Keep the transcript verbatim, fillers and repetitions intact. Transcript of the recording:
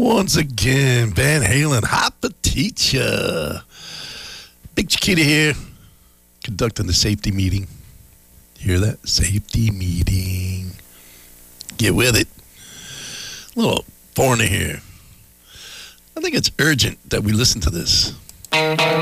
Once again, Van Halen, Hot Potato. Big Chiquita here, conducting the safety meeting. Hear that? Safety meeting. Get with it. A little foreigner here. I think it's urgent that we listen to this.